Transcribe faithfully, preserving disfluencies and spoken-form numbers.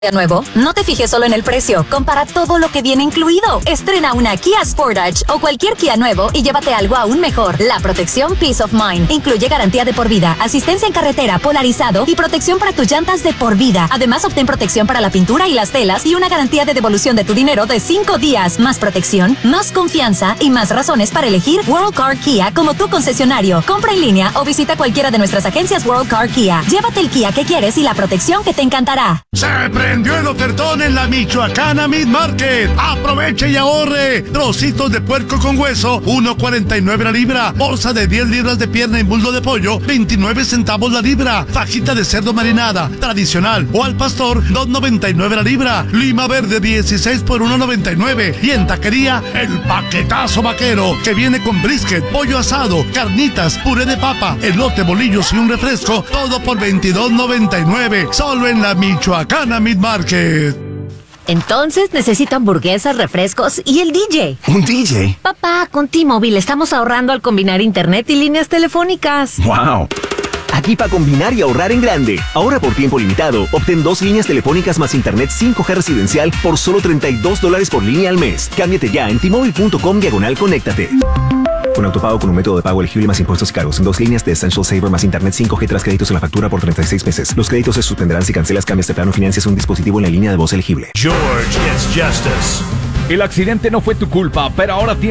Nuevo, no te fijes solo en el precio, compara todo lo que viene incluido. Estrena una Kia Sportage o cualquier Kia nuevo y llévate algo aún mejor. La protección Peace of Mind incluye garantía de por vida, asistencia en carretera, polarizado y protección para tus llantas de por vida. Además, obtén protección para la pintura y las telas y una garantía de devolución de tu dinero de cinco días. Más protección, más confianza y más razones para elegir World Car Kia como tu concesionario. Compra en línea o visita cualquiera de nuestras agencias World Car Kia. Llévate el Kia que quieres y la protección que te encantará. Prendió el ofertón en la Michoacana Meat Market. Aproveche y ahorre. Trocitos de puerco con hueso, uno cuarenta y nueve la libra. Bolsa de diez libras de pierna y muslo de pollo, veintinueve centavos la libra. Fajita de cerdo marinada, tradicional o al pastor, dos noventa y nueve la libra. Lima verde, dieciséis por uno noventa y nueve. Y en taquería, el paquetazo vaquero, que viene con brisket, pollo asado, carnitas, puré de papa, elote, bolillos y un refresco. Todo por veintidós noventa y nueve. Solo en la Michoacana Meat Market. Entonces necesito hamburguesas, refrescos y el D J. ¿Un D J? Papá, con T-Mobile estamos ahorrando al combinar internet y líneas telefónicas. ¡Wow! Aquí para combinar y ahorrar en grande. Ahora por tiempo limitado, obtén dos líneas telefónicas más internet cinco G residencial por solo treinta y dos dólares por línea al mes. Cámbiate ya en T-Mobile.com diagonal conéctate. Con autopago con un método de pago elegible más impuestos y cargos. En dos líneas de Essential Saver más internet cinco G tras créditos en la factura por treinta y seis meses. Los créditos se suspenderán si cancelas, cambias de plano o financias un dispositivo en la línea de voz elegible. George gets justice. El accidente no fue tu culpa, pero ahora tienes